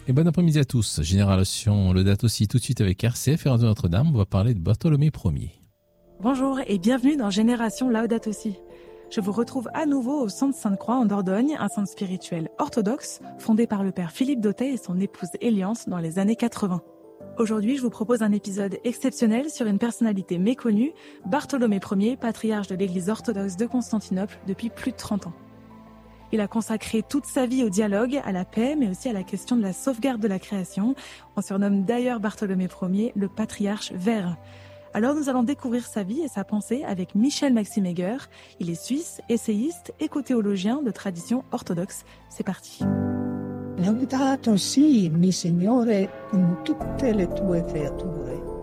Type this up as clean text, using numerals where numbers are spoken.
Et bon après-midi à tous. Génération Laudato Si tout de suite avec RCF et Radio Notre-Dame. On va parler de Bartholomé Ier. Bonjour et bienvenue dans Génération Laudato Si. Je vous retrouve à nouveau au centre Sainte-Croix en Dordogne, un centre spirituel orthodoxe fondé par le père Philippe Dautet et son épouse Eliance dans les années 80. Aujourd'hui, je vous propose un épisode exceptionnel sur une personnalité méconnue, Bartholomé Ier, patriarche de l'église orthodoxe de Constantinople depuis plus de 30 ans. Il a consacré toute sa vie au dialogue, à la paix, mais aussi à la question de la sauvegarde de la création. On surnomme d'ailleurs Bartholomé Ier le patriarche vert. Alors nous allons découvrir sa vie et sa pensée avec Michel Maxime Heger. Il est suisse, essayiste, éco-théologien de tradition orthodoxe. C'est parti. Laudato si, mi Signore, in tutte le tue creature.